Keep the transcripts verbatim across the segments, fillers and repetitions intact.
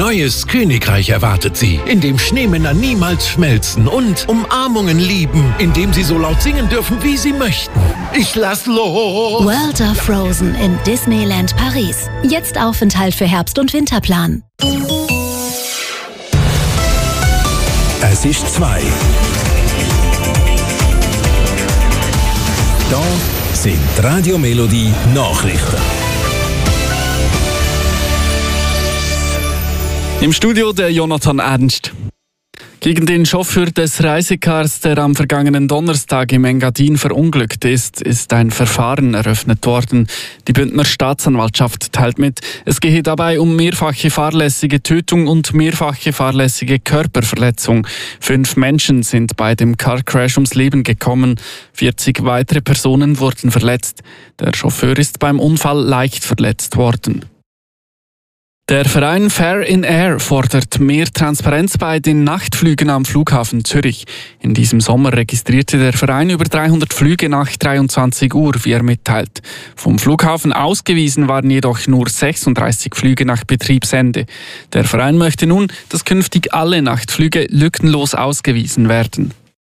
neues Königreich erwartet Sie, in dem Schneemänner niemals schmelzen und Umarmungen lieben, in dem Sie so laut singen dürfen, wie Sie möchten. Ich lass los! World of Frozen in Disneyland Paris. Jetzt Aufenthalt für Herbst- und Winterplan. Es ist zwei. Da sind die Radio Melodie Nachrichten. Im Studio der Jonathan Ernst. Gegen den Chauffeur des Reisecars, der am vergangenen Donnerstag im Engadin verunglückt ist, ist ein Verfahren eröffnet worden. Die Bündner Staatsanwaltschaft teilt mit, es gehe dabei um mehrfache fahrlässige Tötung und mehrfache fahrlässige Körperverletzung. Fünf Menschen sind bei dem Carcrash ums Leben gekommen. vierzig weitere Personen wurden verletzt. Der Chauffeur ist beim Unfall leicht verletzt worden. Der Verein Fair in Air fordert mehr Transparenz bei den Nachtflügen am Flughafen Zürich. In diesem Sommer registrierte der Verein über dreihundert Flüge nach dreiundzwanzig Uhr, wie er mitteilt. Vom Flughafen ausgewiesen waren jedoch nur sechsunddreißig Flüge nach Betriebsende. Der Verein möchte nun, dass künftig alle Nachtflüge lückenlos ausgewiesen werden.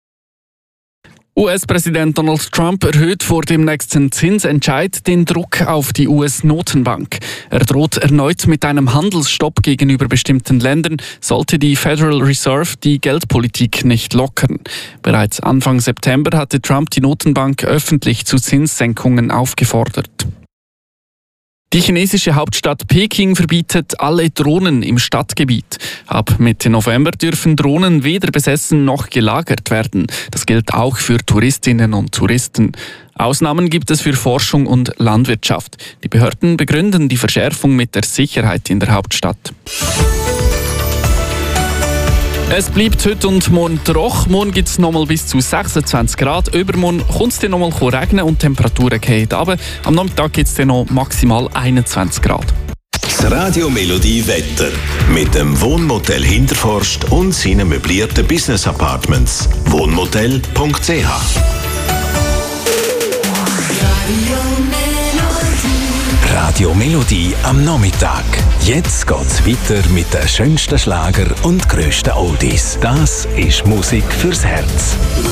U S-Präsident Donald Trump erhöht vor dem nächsten Zinsentscheid den Druck auf die U S-Notenbank. Er droht erneut mit einem Handelsstopp gegenüber bestimmten Ländern, sollte die Federal Reserve die Geldpolitik nicht lockern. Bereits Anfang September hatte Trump die Notenbank öffentlich zu Zinssenkungen aufgefordert. Die chinesische Hauptstadt Peking verbietet alle Drohnen im Stadtgebiet. Ab Mitte November dürfen Drohnen weder besessen noch gelagert werden. Das gilt auch für Touristinnen und Touristen. Ausnahmen gibt es für Forschung und Landwirtschaft. Die Behörden begründen die Verschärfung mit der Sicherheit in der Hauptstadt. Es bleibt heute und morgen trocken. Morgen gibt es nochmal bis zu sechsundzwanzig Grad. Übermorgen kommt es dann nochmal regnen und die Temperaturen gehen runter. Am Nachmittag gibt es dann noch maximal einundzwanzig Grad. Das Radio Melodie Wetter mit dem Wohnmotel Hinterforst und seinen möblierten Business Apartments. Wohnmotel punkt c h Radio Melodie am Nachmittag. Jetzt geht's weiter mit den schönsten Schlager und grössten Oldies. Das ist Musik fürs Herz.